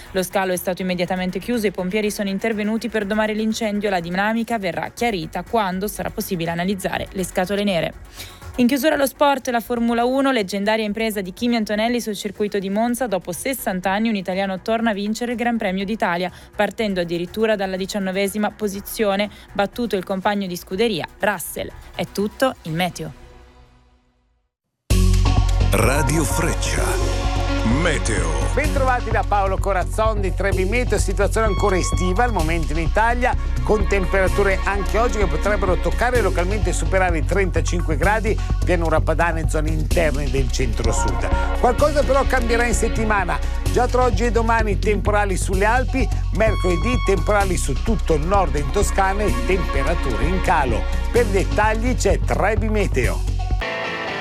Lo scalo è stato immediatamente chiuso e i pompieri sono intervenuti per domare l'incendio. La dinamica verrà chiarita quando sarà possibile analizzare le scatole nere. In chiusura allo sport, la Formula 1, leggendaria impresa di Kimi Antonelli sul circuito di Monza. Dopo 60 anni un italiano torna a vincere il Gran Premio d'Italia, partendo addirittura dalla 19ª posizione, battuto il compagno di scuderia Russell. È tutto, il meteo. Radio Freccia. Meteo. Bentrovati da Paolo Corazzon di Trebi Meteo. Situazione ancora estiva al momento in Italia, con temperature anche oggi che potrebbero toccare e localmente superare i 35 gradi, pianura padana e zone interne del centro-sud. Qualcosa però cambierà in settimana. Già tra oggi e domani temporali sulle Alpi, mercoledì temporali su tutto il nord in Toscana e temperature in calo. Per dettagli c'è Trebi Meteo.